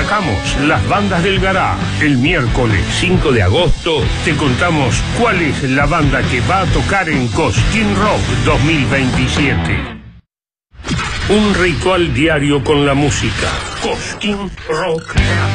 destacamos las bandas del garage. El miércoles 5 de agosto te contamos cuál es la banda que va a tocar en Cosquín Rock 2027. Un ritual diario con la música. Cosquín Rock.